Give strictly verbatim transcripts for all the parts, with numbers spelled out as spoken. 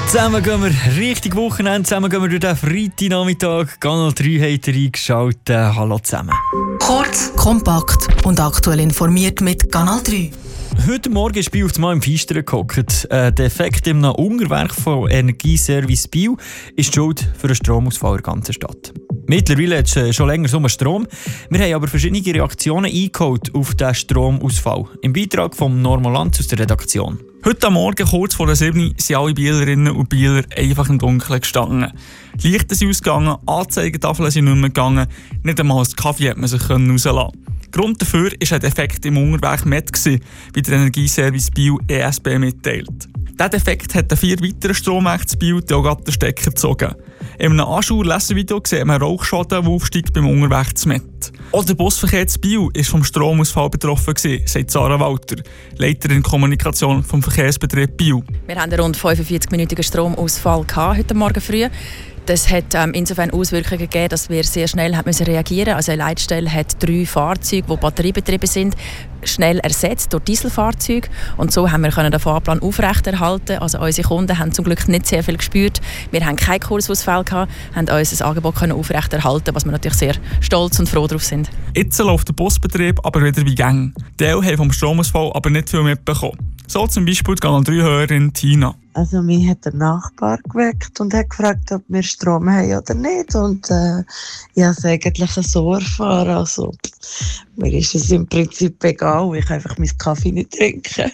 Zusammen gehen wir richtig Wochenende, zusammen gehen wir durch den Freitagnachmittag. Kanal drei hat ihr eingeschaltet. Hallo zusammen. Kurz, kompakt und aktuell informiert mit Kanal drei. Heute Morgen ist Biel auf einmal im Feistern gehockt. Äh, der Effekt im Unterwerk von Energieservice Biel ist die Schuld für den Stromausfall in der ganzen Stadt. Mittlerweile hat es schon länger so Strom. Wir haben aber verschiedene Reaktionen eingeholt auf diesen Stromausfall. Im Beitrag von Normolanz aus der Redaktion. Heute am Morgen, kurz vor der sieben, sind alle Bielerinnen und Bieler einfach im Dunkeln gestanden. Die Lichter sind ausgegangen, Anzeigetafeln sind nicht mehr gegangen, nicht einmal das Kaffee hat man sich rauslassen können. Grund dafür war ein Defekt im Unterwerk M E T, wie der Energieservice Biel E S B mitteilt. Dieser Defekt hat an vier weiteren Strommächte Biel die auch gerade den Stecker gezogen. In einem Anschauer-Lesevideo sieht man Rauchschaden, der aufsteigt beim Unterwerk M E T. Auch der Busverkehr zu Biel war vom Stromausfall betroffen, sagt Sarah Walter, Leiterin Kommunikation vom Verkehrsbetrieb Biel. Wir hatten einen rund fünfundvierzig-minütigen Stromausfall heute Morgen früh. Das hat ähm, insofern Auswirkungen gegeben, dass wir sehr schnell haben müssen reagieren. Also eine Leitstelle hat drei Fahrzeuge, die batteriebetrieben sind, schnell ersetzt durch Dieselfahrzeuge. Und so haben wir können den Fahrplan aufrechterhalten. Also unsere Kunden haben zum Glück nicht sehr viel gespürt. Wir haben keinen Kursausfall gehabt, haben unser Angebot können aufrechterhalten, was wir natürlich sehr stolz und froh darauf sind. Jetzt läuft der Busbetrieb aber wieder wie gäng. Die Teile haben vom Stromausfall aber nicht viel mitbekommen. So zum Beispiel die Kanal drei Hörerin Tina. Also mich hat der Nachbar geweckt und hat gefragt, ob wir Strom haben oder nicht. Und äh, ich habe es eigentlich so erfahren. Also, mir ist es im Prinzip egal, ich kann einfach meinen Kaffee nicht trinken.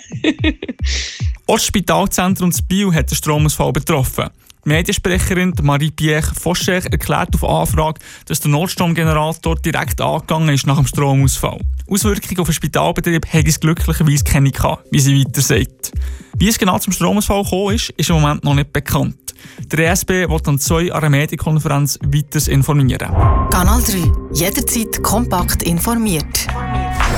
Auch das Spitalzentrum in Biel hat den Stromausfall betroffen. Die Mediensprecherin Marie-Pierre Foscher erklärt auf Anfrage, dass der Notstromgenerator direkt angegangen ist nach dem Stromausfall. Auswirkungen auf den Spitalbetrieb hat es glücklicherweise keine gehabt, wie sie weiter sagt. Wie es genau zum Stromausfall gekommen ist, ist im Moment noch nicht bekannt. Der E S B will dann zwei an einer Medienkonferenz weiter informieren. Kanal drei. Jederzeit kompakt informiert.